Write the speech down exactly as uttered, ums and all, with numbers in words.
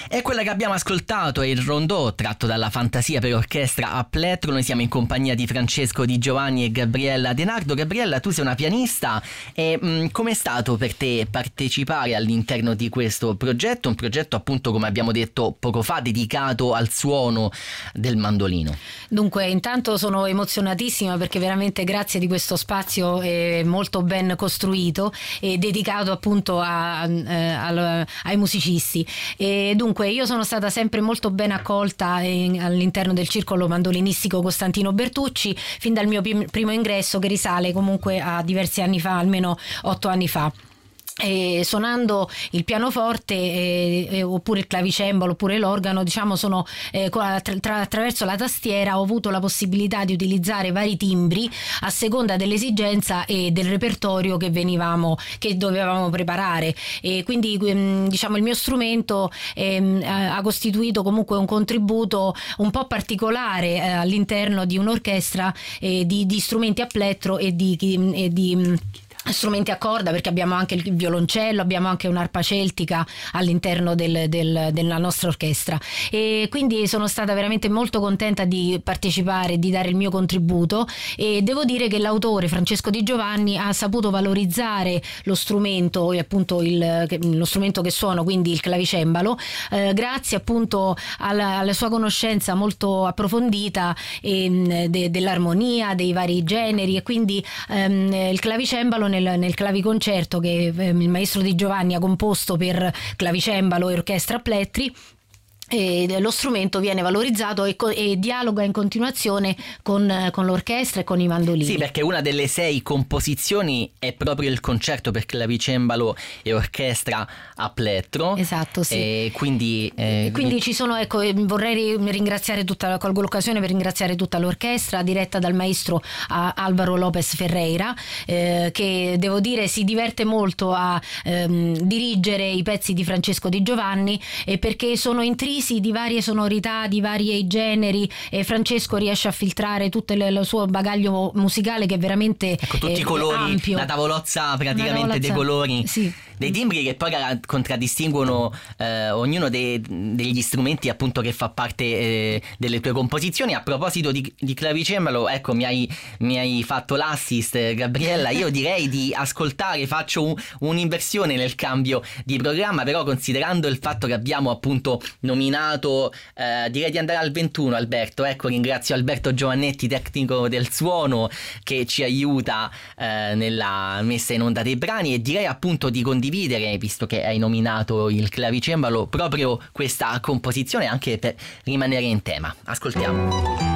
E quella che abbiamo ascoltato è il rondò tratto dalla Fantasia per orchestra a plettro. Noi siamo in compagnia di Francesco Di Giovanni e Gabriella De Nardo. Gabriella, tu sei una pianista e mh, com'è stato per te partecipare all'interno di questo progetto? Un progetto appunto, come abbiamo detto poco fa, dedicato al suono del mandolino. Dunque, intanto sono emozionatissima perché veramente grazie di questo spazio eh, molto ben costruito e dedicato appunto a, eh, al, ai musicisti. E dunque io sono stata sempre molto ben accolta in, all'interno del circolo mandolinistico Costantino Bertucci fin dal mio prim- primo ingresso, che risale comunque a diversi anni fa, almeno otto anni fa. E suonando il pianoforte eh, eh, oppure il clavicembalo oppure l'organo, diciamo, sono eh, tra, tra, attraverso la tastiera ho avuto la possibilità di utilizzare vari timbri a seconda dell'esigenza e del repertorio che venivamo che dovevamo preparare, e quindi ehm, diciamo il mio strumento ehm, ha costituito comunque un contributo un po' particolare eh, all'interno di un'orchestra eh, di, di strumenti a plettro e di, e di strumenti a corda, perché abbiamo anche il violoncello, abbiamo anche un'arpa celtica all'interno del, del, della nostra orchestra, e quindi sono stata veramente molto contenta di partecipare, di dare il mio contributo, e devo dire che l'autore Francesco Di Giovanni ha saputo valorizzare lo strumento e appunto il, lo strumento che suono, quindi il clavicembalo, eh, grazie appunto alla, alla sua conoscenza molto approfondita eh, de, dell'armonia, dei vari generi, e quindi ehm, il clavicembalo nel Nel, nel claviconcerto che eh, il maestro Di Giovanni ha composto per clavicembalo e orchestra a plettri, e lo strumento viene valorizzato e, co- e dialoga in continuazione con, con l'orchestra e con i mandolini. Sì, perché una delle sei composizioni è proprio il concerto per clavicembalo e orchestra a plettro. Esatto, sì. E quindi, eh, quindi ci sono, ecco, vorrei ringraziare tutta, colgo l'occasione per ringraziare tutta l'orchestra diretta dal maestro a, Alvaro Lopez Ferreira, eh, che devo dire si diverte molto a ehm, dirigere i pezzi di Francesco Di Giovanni, e perché sono intrisi di varie sonorità, di vari generi, e Francesco riesce a filtrare tutto il, il suo bagaglio musicale, che è veramente ecco, tutti eh, i colori, ampio. la tavolozza praticamente tavolozza, dei colori, sì, dei timbri che poi contraddistinguono eh, ognuno dei, degli strumenti appunto che fa parte eh, delle tue composizioni. A proposito di, di clavicembalo, ecco, mi hai, mi hai fatto l'assist, Gabriella. Io direi di ascoltare, faccio un, un'inversione nel cambio di programma, però considerando il fatto che abbiamo appunto nominato eh, direi di andare al ventuno, Alberto. Ecco, ringrazio Alberto Giovannetti, tecnico del suono, che ci aiuta eh, nella messa in onda dei brani, e direi appunto di condividere, visto che hai nominato il clavicembalo, proprio questa composizione anche per rimanere in tema. Ascoltiamo.